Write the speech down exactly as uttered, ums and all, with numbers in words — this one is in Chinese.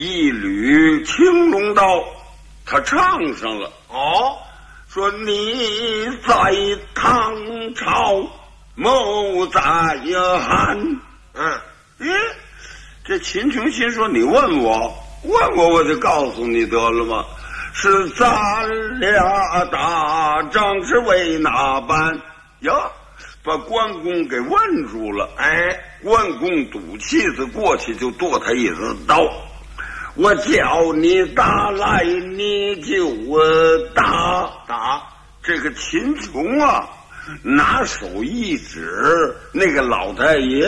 一缕青龙刀，他唱上了。 哦， 说你在唐朝，某在汉。 嗯， 咦，这秦琼心说你问我，问我我就告诉你得了吗？是咱俩打仗是为哪般？哟，把关公给问住了。 哎， 关公赌气子过去就剁他一子刀。我叫你打来，你就打打。这个秦琼啊，拿手一指，那个老太爷